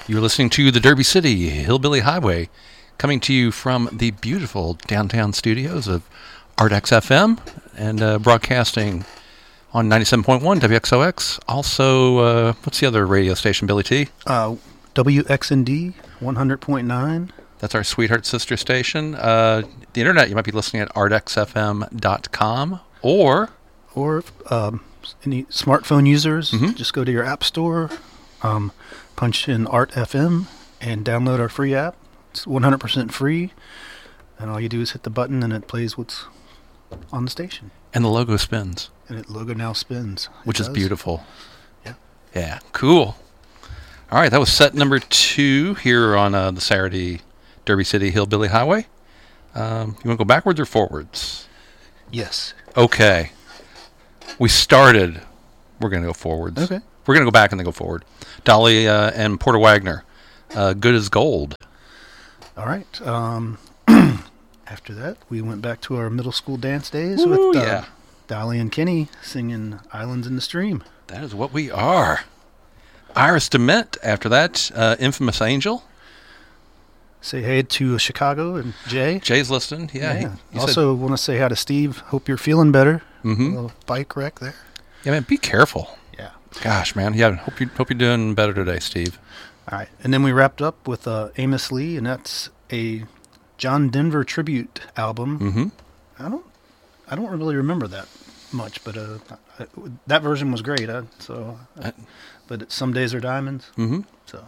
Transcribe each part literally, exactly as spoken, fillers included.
You're listening to the Derby City Hillbilly Highway, coming to you from the beautiful downtown studios of Ardex F M and uh, broadcasting on ninety-seven point one W X O X. Also, uh, what's the other radio station, Billy T? Uh, W X N D one hundred point nine. That's our sweetheart sister station. Uh, the internet, you might be listening at ardex f m dot com or... Or um, any smartphone users, mm-hmm. just go to your app store, um, punch in Art F M, and download our free app. It's one hundred percent free, and all you do is hit the button, and it plays what's on the station. And the logo spins. And the logo now spins. Which is beautiful. Yeah. Yeah, cool. All right, that was set number two here on uh, the Saturday Derby City Hillbilly Highway. Um, you want to go backwards or forwards? Yes. Okay. We started. We're going to go forwards. Okay. We're going to go back and then go forward. Dolly uh, and Porter Wagner. Uh, Good as Gold. All right. Um, after that, we went back to our middle school dance days Ooh, with uh, yeah. Dolly and Kenny singing Islands in the Stream. That is what we are. Iris DeMent after that. Uh, Infamous Angel. Say hey to Chicago and Jay. Jay's listening. Yeah. yeah. He, he also want to say hi to Steve. Hope you're feeling better. Mm-hmm. A little bike wreck there. Yeah, man, be careful. Yeah. Gosh, man. Yeah, hope you hope you're doing better today, Steve. All right. And then we wrapped up with uh, Amos Lee, and that's a John Denver tribute album. Mm-hmm. I don't I don't really remember that much, but uh, I, that version was great. Uh, so, uh, but it, Some Days Are Diamonds. Mm-hmm. So,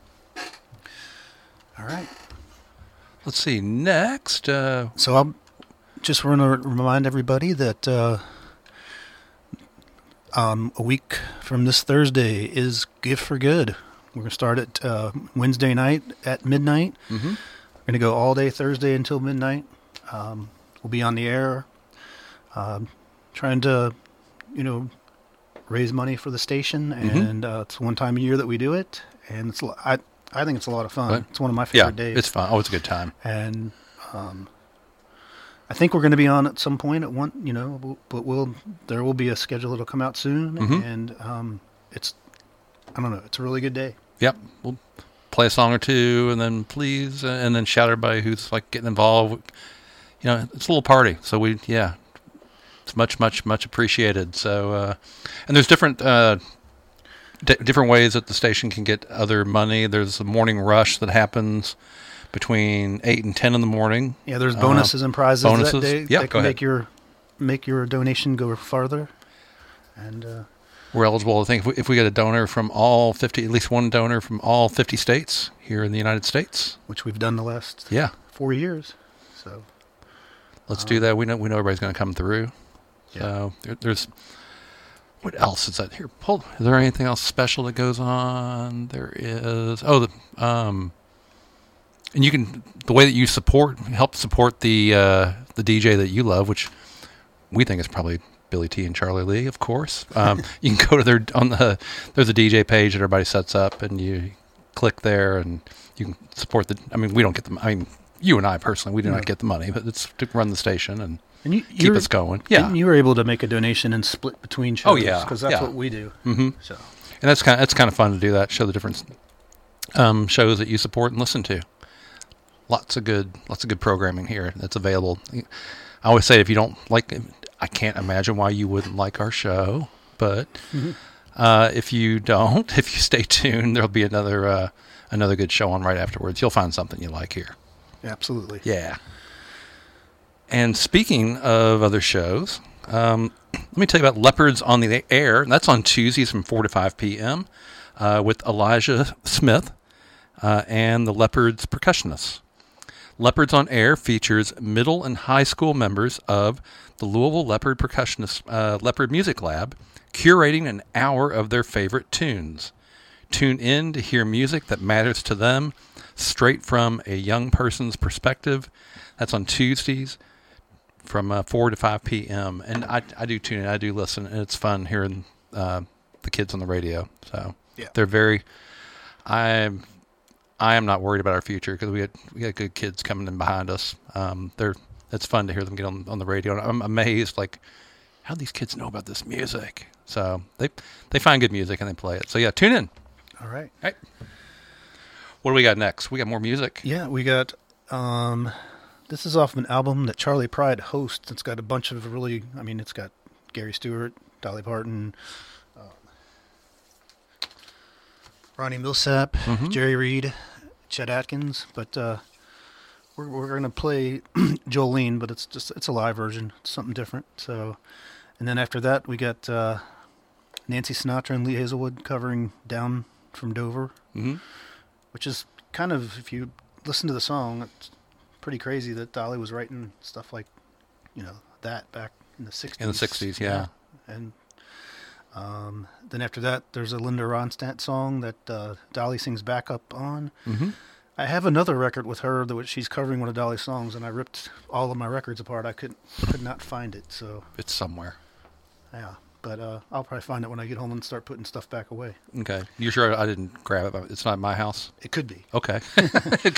all right. Let's see. Next. Uh, so I'll just want to remind everybody that uh, um, a week from this Thursday is Gift for Good. We're going to start at uh, Wednesday night at midnight. mm-hmm. We're going to go all day Thursday until midnight. Um, we'll be on the air um, trying to, you know, raise money for the station. And mm-hmm. uh, it's one time a year that we do it. And it's I I think it's a lot of fun. What? It's one of my favorite yeah, days. It's fun. Oh, it's a good time. And um, I think we're going to be on at some point at one, you know, but we'll there will be a schedule that'll come out soon. Mm-hmm. And um, it's, I don't know, it's a really good day. Yep. We'll play a song or two and then please, uh, and then shout everybody who's like getting involved. You know, it's a little party. So we, yeah, it's much, much, much appreciated. So, uh, and there's different, uh, d- different ways that the station can get other money. There's a morning rush that happens between eight and ten in the morning. Yeah. There's bonuses uh, and prizes bonuses. that day. Yeah. That Go can ahead. make your, make your donation go farther. And, uh, we're eligible, I think, if we, if we get a donor from all fifty, at least one donor from all fifty states here in the United States. Which we've done the last yeah. four years. So let's um, do that. We know we know everybody's going to come through. Yeah. So there, there's, what else is that here? Hold, is there anything else special that goes on? There is, oh, the, um, and you can, the way that you support, help support the uh, the D J that you love, which we think is probably Billy T and Charlie Lee, of course. Um, you can go to their, on the, there's a D J page that everybody sets up and you click there and you can support the, I mean, we don't get the, I mean, you and I personally, we do no. not get the money, but it's to run the station and, and you, keep us going. Yeah. You were able to make a donation and split between shows. Oh, yeah. Because that's yeah. what we do. Mm-hmm. So, and that's kind of, that's kind of fun to do that, show the different um, shows that you support and listen to. Lots of good, lots of good programming here that's available. I always say if you don't like, I can't imagine why you wouldn't like our show, but mm-hmm. uh, if you don't, if you stay tuned, there'll be another uh, another good show on right afterwards. You'll find something you like here. Absolutely. Yeah. And speaking of other shows, um, let me tell you about Leopards on the Air. That's on Tuesdays from four to five p.m. Uh, with Elijah Smith uh, and the Leopards percussionists. Leopards on Air features middle and high school members of the Louisville Leopard Percussionist uh, Leopard Music Lab, curating an hour of their favorite tunes. Tune in to hear music that matters to them, straight from a young person's perspective. That's on Tuesdays from uh, four to five p.m. And I, I do tune in, I do listen, and it's fun hearing uh, the kids on the radio. So yeah. They're very, I'm, I am not worried about our future because we had we got good kids coming in behind us. Um, they're it's fun to hear them get on on the radio. And I'm amazed, like, how do these kids know about this music? So they they find good music and they play it. So yeah, tune in. All right. All right. What do we got next? We got more music. Yeah, we got. Um, this is off of an album that Charlie Pride hosts. It's got a bunch of really. I mean, it's got Gary Stewart, Dolly Parton, uh, Ronnie Millsap, Mhm. Jerry Reed, Chet Atkins. But uh, we're we're gonna play Jolene, but it's just it's a live version. It's something different. So, and then after that, we got uh, Nancy Sinatra and Lee Hazelwood covering "Down from Dover," hmm which is kind of, if you listen to the song, it's pretty crazy that Dolly was writing stuff like, you know, that back in the sixties. In the sixties, yeah. And um, then after that, there's a Linda Ronstadt song that uh, Dolly sings backup on. hmm I have another record with her that which she's covering one of Dolly's songs, and I ripped all of my records apart. I could could not find it, so It's somewhere. yeah. But uh, I'll probably find it when I get home and start putting stuff back away. Okay. You sure I didn't grab it? It's not at my house? It could be. Okay.